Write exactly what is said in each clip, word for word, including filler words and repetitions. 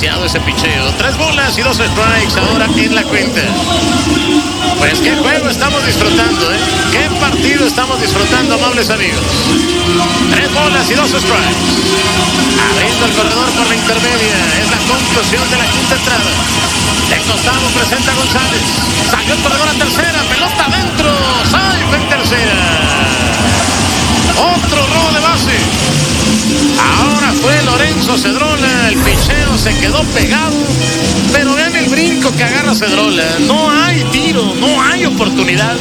iniciado ese picheo. Tres bolas y dos strikes ahora en la cuenta. Pues qué juego estamos disfrutando, ¿eh? Qué partido estamos disfrutando, amables amigos. Tres bolas y dos strikes. Abriendo el corredor por la intermedia. Es la conclusión de la quinta entrada. De costado presenta González. Salió el corredor a tercera. Pelota adentro. Safe en tercera. Otro robo de base. Ahora fue Lorenzo Cedrola. El picheo se quedó pegado. Pero vean el brinco que agarra Cedrola. No hay tiro, no hay oportunidad.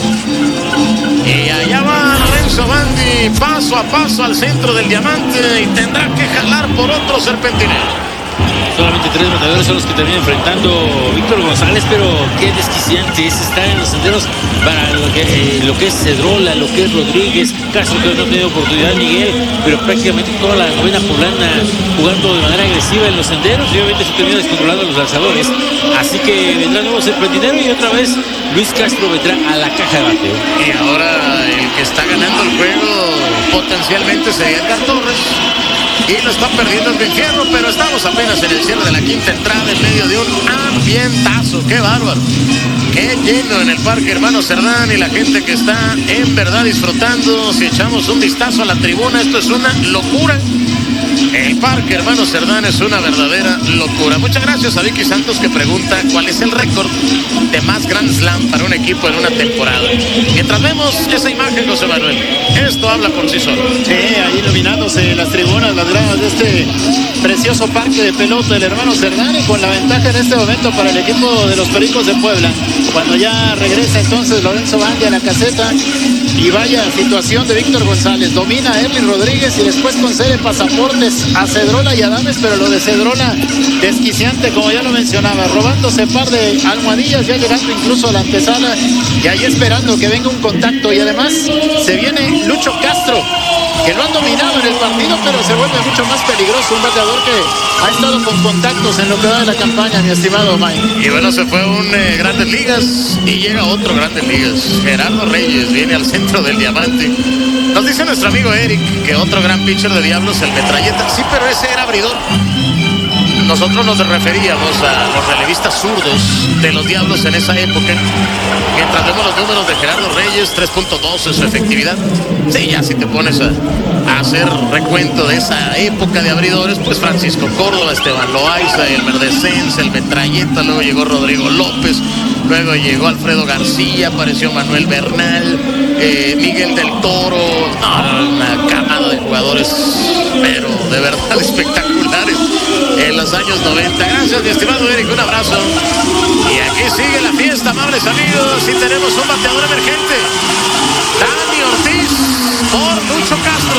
Y allá va Lorenzo Bandi, paso a paso al centro del diamante. Y tendrá que jalar por otro serpentinero. Solamente tres bateadores son los que termina enfrentando Víctor González, pero qué desquiciante es estar en los senderos para lo que, eh, lo que es Cedrola, lo que es Rodríguez, Castro, que no ha tenido oportunidad, Miguel, pero prácticamente toda la novena poblana jugando de manera agresiva en los senderos y obviamente se termina descontrolando a los lanzadores. Así que vendrá nuevo serpentinero y otra vez Luis Castro vendrá a la caja de bateo. Y ahora el que está ganando el juego potencialmente sería Edgar Torres. Y lo está perdiendo el infierno, pero estamos apenas en el cierre de la quinta entrada en medio de un ambientazo. ¡Qué bárbaro! ¡Qué lleno en el Parque Hermano Cerdán! Y la gente que está en verdad disfrutando. Si echamos un vistazo a la tribuna, esto es una locura. El Parque Hermano Cerdán es una verdadera locura. Muchas gracias a Vicky Santos, que pregunta cuál es el récord de más Grand Slam para un equipo en una temporada. Mientras vemos esa imagen, José Manuel, esto habla por sí solo. Sí, ahí iluminándose las tribunas, las gradas de este precioso parque de pelota del Hermano Cerdán, y con la ventaja en este momento para el equipo de los Pericos de Puebla. Cuando ya regresa entonces Lorenzo Bandi a la caseta, y vaya situación de Víctor González. Domina a Erling Rodríguez y después concede pasaportes a Cedrola y Adames, pero lo de Cedrola desquiciante, como ya lo mencionaba, robándose par de almohadillas, ya llegando incluso a la antesala y ahí esperando que venga un contacto. Y además se viene Lucho Castro, que lo han dominado en el partido, pero se vuelve mucho más peligroso, un bateador que ha estado con contactos en lo que va de la campaña, mi estimado Mike. Y bueno, se fue un eh, Grandes Ligas y llega otro Grandes Ligas. Gerardo Reyes viene al centro del diamante. Nos dice nuestro amigo Eric que otro gran pitcher de Diablos, el Metralleta. Sí, pero ese era abridor. Nosotros nos referíamos a los relevistas zurdos de los Diablos en esa época. Mientras vemos los números de Gerardo Reyes, tres punto dos es su efectividad. Sí, ya si te pones a, a hacer recuento de esa época de abridores, pues Francisco Córdoba, Esteban Loaiza, el Verdecens, el Metralleta, luego llegó Rodrigo López, luego llegó Alfredo García, apareció Manuel Bernal, eh, Miguel del Toro, no, una camada de jugadores, pero de verdad espectaculares en los años noventa. Gracias, mi estimado Eric, un abrazo. Y aquí sigue la fiesta, amables amigos, y tenemos un bateador emergente, Dani Ortiz por Lucho Castro.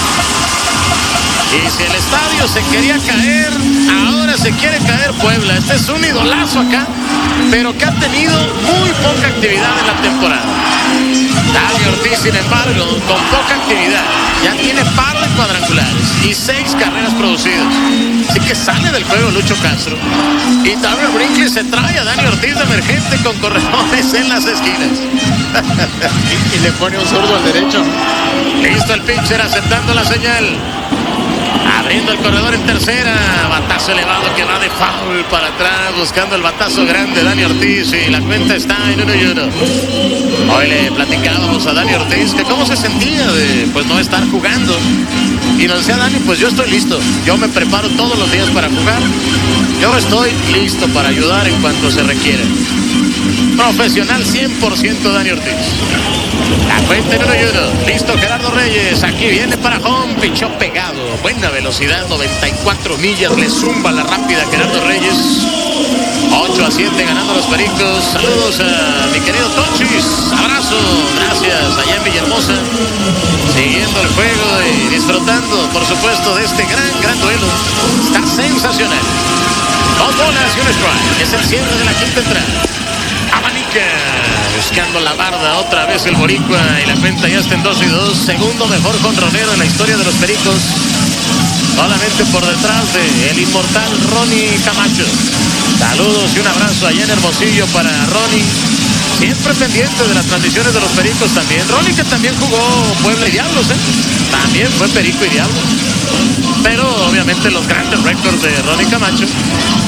Y si el estadio se quería caer, ahora se quiere caer Puebla. Este es un idolazo acá, pero que ha tenido muy poca actividad en la temporada. Dani Ortiz, sin embargo, con poca actividad, ya tiene par de cuadrangulares y seis carreras producidas. Así que sale del juego Lucho Castro. Y Darrell Brinkley se trae a Dani Ortiz de emergente con corredores en las esquinas. y, y le pone un zurdo al derecho. Listo el pitcher aceptando la señal. Abriendo el corredor en tercera, batazo elevado que va de foul para atrás, buscando el batazo grande Dani Ortiz, y la cuenta está en uno y uno. Hoy le platicábamos a Dani Ortiz que cómo se sentía de pues no estar jugando, y nos decía Dani, pues yo estoy listo, yo me preparo todos los días para jugar, yo estoy listo para ayudar en cuanto se requiera. Profesional cien por ciento Dani Ortiz. La cuenta en uno y uno. Listo Gerardo Reyes. Aquí viene para home. Pichó pegado. Buena velocidad. noventa y cuatro millas. Le zumba la rápida Gerardo Reyes. ocho a siete ganando los Pericos. Saludos a mi querido Tonchis. Abrazo. Gracias. Allá en Villahermosa. Siguiendo el juego y disfrutando, por supuesto, de este gran, gran duelo. Está sensacional. Dos bolas y un strike. Es el cierre de la quinta entrada. Abanica, buscando la barda otra vez el boricua, y la cuenta ya está en dos y dos. Segundo mejor jonronero en la historia de los Pericos, solamente por detrás de el inmortal Ronnie Camacho. Saludos y un abrazo allá en Hermosillo para Ronnie, siempre pendiente de las transmisiones de los Pericos también. Ronnie, que también jugó Puebla y Diablos, ¿eh? También fue Perico y Diablos. Pero obviamente los grandes récords de Ronnie Camacho